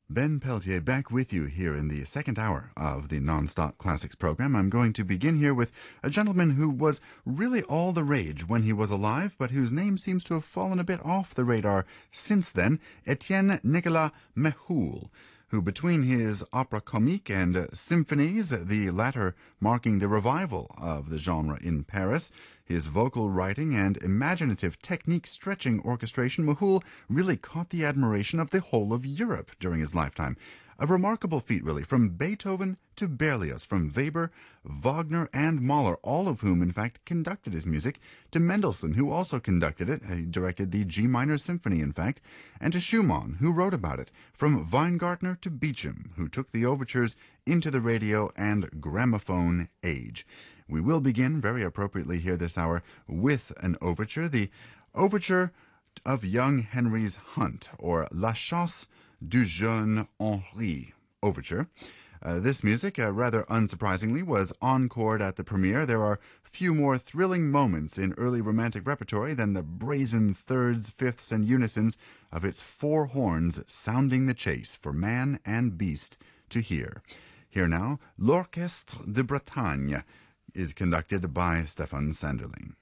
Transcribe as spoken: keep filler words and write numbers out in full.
Ben Peltier back with you here in the second hour of the Nonstop Classics program. I'm going to begin here with a gentleman who was really all the rage when he was alive, but whose name seems to have fallen a bit off the radar since then, Etienne Nicolas Méhul, who between his opera comique and symphonies, the latter marking the revival of the genre in Paris, his vocal writing and imaginative technique-stretching orchestration, Méhul really caught the admiration of the whole of Europe during his lifetime. A remarkable feat, really, from Beethoven to Berlioz, from Weber, Wagner, and Mahler, all of whom, in fact, conducted his music, to Mendelssohn, who also conducted it, he directed the G minor symphony, in fact, and to Schumann, who wrote about it, from Weingartner to Beecham, who took the overtures into the radio and gramophone age. We will begin, very appropriately here this hour, with an overture, the overture of young Henry's Hunt, or La Chasse du Jeune Henri overture. Uh, this music, uh, rather unsurprisingly, was encored at the premiere. There are few more thrilling moments in early romantic repertory than the brazen thirds, fifths, and unisons of its four horns sounding the chase for man and beast to hear. Here now, L'Orchestre de Bretagne is conducted by Stefan Sanderling.